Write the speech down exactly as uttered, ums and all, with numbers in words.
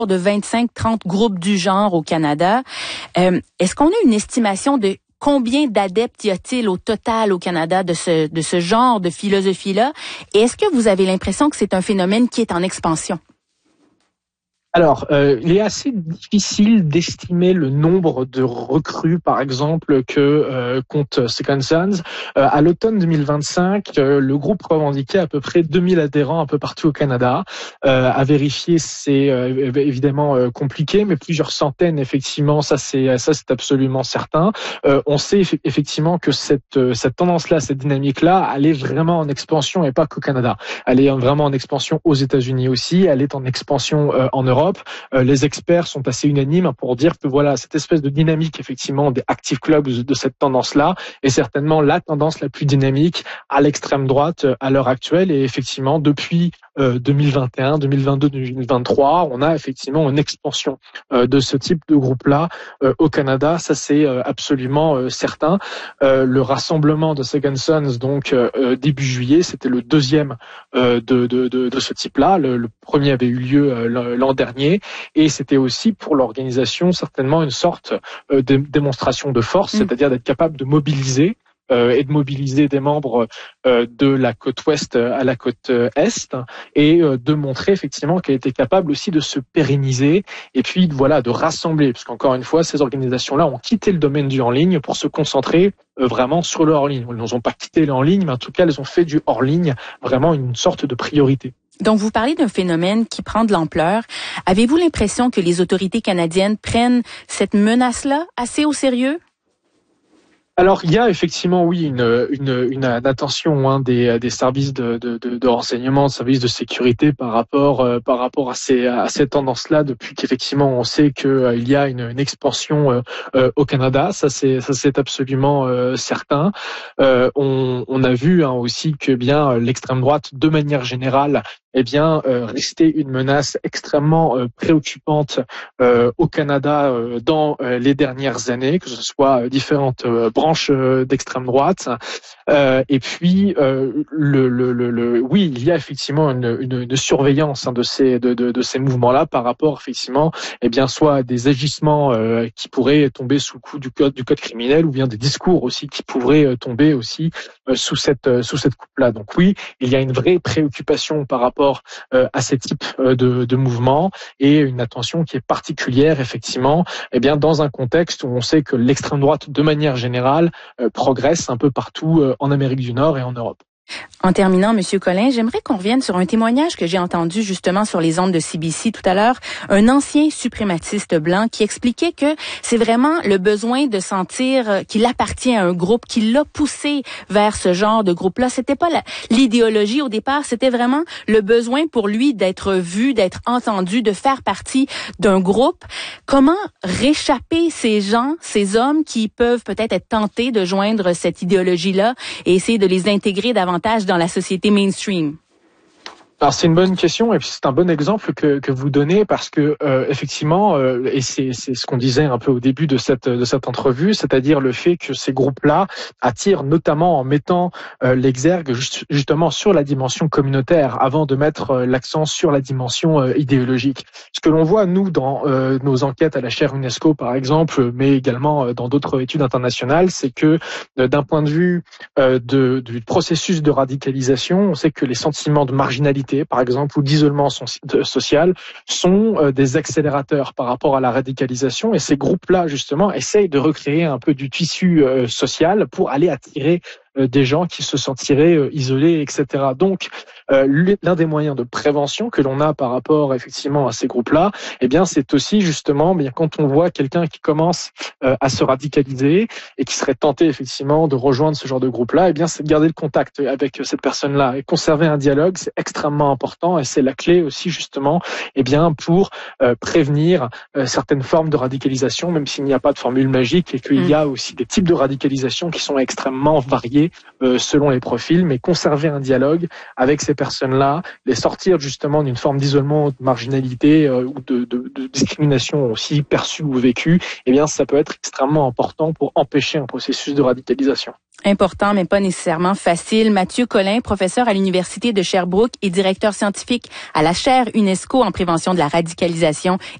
de vingt-cinq à trente groupes du genre au Canada. Euh, est-ce qu'on a une estimation de combien d'adeptes y a-t-il au total au Canada de ce, de ce genre de philosophie-là? Et est-ce que vous avez l'impression que c'est un phénomène qui est en expansion? Alors, euh, il est assez difficile d'estimer le nombre de recrues, par exemple, que euh, compte Second Sons. Euh, à l'automne deux mille vingt-cinq, euh, le groupe revendiquait à peu près deux mille adhérents un peu partout au Canada. Euh, à vérifier, c'est euh, évidemment euh, compliqué, mais plusieurs centaines, effectivement, ça c'est ça c'est absolument certain. Euh, on sait eff- effectivement que cette cette tendance-là, cette dynamique-là, elle est vraiment en expansion et pas qu'au Canada. Elle est vraiment en expansion aux États-Unis aussi. Elle est en expansion euh, en Europe. Euh, les experts sont assez unanimes pour dire que voilà, cette espèce de dynamique effectivement des active clubs de cette tendance-là est certainement la tendance la plus dynamique à l'extrême droite à l'heure actuelle. Et effectivement, depuis euh, deux mille vingt et un, deux mille vingt-deux, deux mille vingt-trois, on a effectivement une expansion euh, de ce type de groupe-là euh, au Canada. Ça, c'est euh, absolument euh, certain. Euh, le rassemblement de Second Sons, donc euh, début juillet, c'était le deuxième euh, de, de, de, de ce type-là. Le, le premier avait eu lieu euh, l'an dernier. Et c'était aussi pour l'organisation certainement une sorte de démonstration de force, mmh. c'est-à-dire d'être capable de mobiliser euh, et de mobiliser des membres euh, de la côte ouest à la côte est et euh, de montrer effectivement qu'elle était capable aussi de se pérenniser et puis voilà de rassembler, parce qu'encore une fois, ces organisations-là ont quitté le domaine du en ligne pour se concentrer euh, vraiment sur le hors ligne. Elles n'ont pas quitté le en ligne, mais en tout cas, elles ont fait du hors ligne vraiment une sorte de priorité. Donc, vous parlez d'un phénomène qui prend de l'ampleur. Avez-vous l'impression que les autorités canadiennes prennent cette menace-là assez au sérieux? Alors, il y a effectivement, oui, une, une, une attention hein, des, des services de, de, de, de renseignement, de services de sécurité par rapport, euh, par rapport à ces, à ces tendances-là, depuis qu'effectivement on sait qu'il euh, y a une, une expansion euh, euh, au Canada. Ça, c'est, ça, c'est absolument euh, certain. Euh, on, on a vu hein, aussi que bien l'extrême droite, de manière générale, eh bien, euh, restait une menace extrêmement euh, préoccupante euh, au Canada euh, dans euh, les dernières années, que ce soit euh, différentes euh, branches euh, d'extrême droite. Euh, et puis, euh, le, le, le, le, oui, il y a effectivement une, une, une surveillance hein, de ces de, de, de ces mouvements-là par rapport effectivement, eh bien, soit à des agissements euh, qui pourraient tomber sous le coup du code du code criminel, ou bien des discours aussi qui pourraient euh, tomber aussi euh, sous cette euh, sous cette coupe-là. Donc oui, il y a une vraie préoccupation par rapport Euh, à ces types euh, de, de mouvements et une attention qui est particulière effectivement eh bien, dans un contexte où on sait que l'extrême droite de manière générale euh, progresse un peu partout euh, en Amérique du Nord et en Europe. En terminant, Monsieur Collin, j'aimerais qu'on revienne sur un témoignage que j'ai entendu justement sur les ondes de C B C tout à l'heure, un ancien suprématiste blanc qui expliquait que c'est vraiment le besoin de sentir qu'il appartient à un groupe qui l'a poussé vers ce genre de groupe-là. C'était pas la, l'idéologie au départ, c'était vraiment le besoin pour lui d'être vu, d'être entendu, de faire partie d'un groupe. Comment réchapper ces gens, ces hommes qui peuvent peut-être être tentés de joindre cette idéologie-là et essayer de les intégrer davantage dans la société mainstream? Alors c'est une bonne question et puis c'est un bon exemple que que vous donnez parce que euh, effectivement euh, et c'est c'est ce qu'on disait un peu au début de cette de cette entrevue, c'est-à-dire le fait que ces groupes-là attirent notamment en mettant euh, l'exergue juste, justement sur la dimension communautaire avant de mettre euh, l'accent sur la dimension euh, idéologique. Ce que l'on voit nous dans euh, nos enquêtes à la chaire UNESCO par exemple, mais également euh, dans d'autres études internationales, c'est que euh, d'un point de vue euh, de du processus de radicalisation, on sait que les sentiments de marginalité par exemple, ou d'isolement social, sont des accélérateurs par rapport à la radicalisation. Et ces groupes-là, justement, essayent de recréer un peu du tissu social pour aller attirer des gens qui se sentiraient isolés, et cetera. Donc, euh, l'un des moyens de prévention que l'on a par rapport effectivement à ces groupes-là, eh bien, c'est aussi justement, bien quand on voit quelqu'un qui commence euh, à se radicaliser et qui serait tenté effectivement de rejoindre ce genre de groupe-là, eh bien, c'est de garder le contact avec cette personne-là et conserver un dialogue, c'est extrêmement important et c'est la clé aussi justement, eh bien, pour euh, prévenir euh, certaines formes de radicalisation, même s'il n'y a pas de formule magique et qu'il y a aussi des types de radicalisation qui sont extrêmement variés Euh, selon les profils, mais conserver un dialogue avec ces personnes-là, les sortir justement d'une forme d'isolement, de marginalité euh, ou de, de, de discrimination aussi perçue ou vécue, eh bien, ça peut être extrêmement important pour empêcher un processus de radicalisation. Important, mais pas nécessairement facile. Mathieu Collin, professeur à l'Université de Sherbrooke et directeur scientifique à la chaire UNESCO en prévention de la radicalisation